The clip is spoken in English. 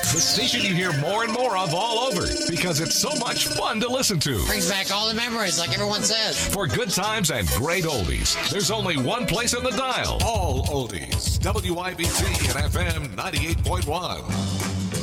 The station you hear more and more of all over because it's so much fun to listen to. Brings back all the memories, like everyone says. For good times and great oldies, there's only one place on the dial. All oldies. WIBC and FM 98.1.